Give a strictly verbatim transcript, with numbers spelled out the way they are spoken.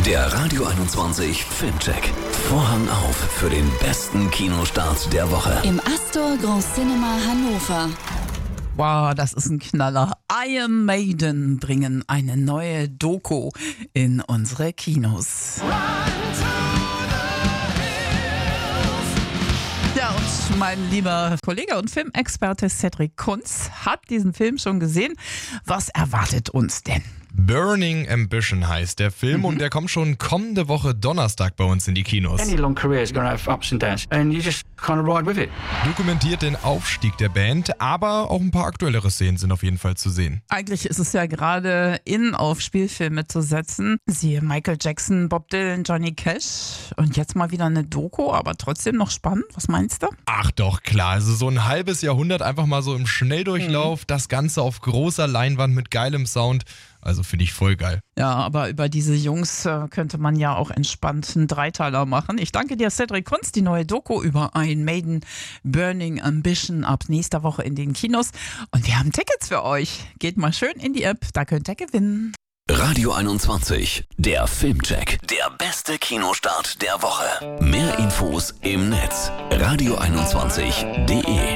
Der Radio einundzwanzig Filmcheck. Vorhang auf für den besten Kinostart der Woche. Im Astor Grand Cinema Hannover. Wow, das ist ein Knaller. Iron Maiden bringen eine neue Doku in unsere Kinos. Ja, und mein lieber Kollege und Filmexperte Cedric Kunz hat diesen Film schon gesehen. Was erwartet uns denn? Burning Ambition heißt der Film, mhm. und der kommt schon kommende Woche Donnerstag bei uns in die Kinos. Any long career is going to have ups and downs and you just kind of ride with it. Dokumentiert den Aufstieg der Band, aber auch ein paar aktuellere Szenen sind auf jeden Fall zu sehen. Eigentlich ist es ja gerade in, auf Spielfilme zu setzen. Siehe Michael Jackson, Bob Dylan, Johnny Cash und jetzt mal wieder eine Doku, aber trotzdem noch spannend. Was meinst du? Ach doch, klar. Also so ein halbes Jahrhundert einfach mal so im Schnelldurchlauf, mhm. das Ganze auf großer Leinwand mit geilem Sound. Also finde ich voll geil. Ja, aber über diese Jungs äh, könnte man ja auch entspannt einen Dreiteiler machen. Ich danke dir, Cedric Kunz. Die neue Doku über Iron Maiden, Burning Ambition, ab nächster Woche in den Kinos. Und wir haben Tickets für euch. Geht mal schön in die App, da könnt ihr gewinnen. Radio einundzwanzig, der Filmcheck. Der beste Kinostart der Woche. Mehr Infos im Netz. radio einundzwanzig punkt de